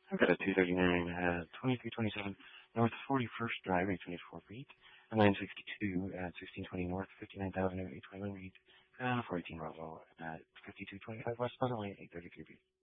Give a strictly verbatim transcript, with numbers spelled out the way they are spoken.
I've got a two thirty-nine, uh, twenty-three twenty-seven North forty-first Drive, eight twenty-four feet. A nine sixty-two at sixteen twenty North, fifty-nine thousand eight twenty-one feet. Uh, four eighteen Roswell at fifty-two twenty-five West Pleasant Lane, eight thirty-three feet.